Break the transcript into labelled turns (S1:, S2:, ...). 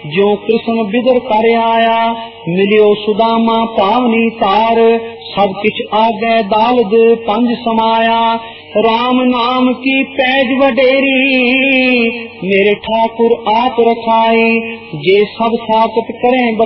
S1: जो कृष्ण बिदर कर आया, मिलियो सुदामा पावनी तार, सब किछ आगे दालद पंज समाया। राम नाम की पैज वडेरी, मेरे ठाकुर आप रखाए, जे सब साकत करें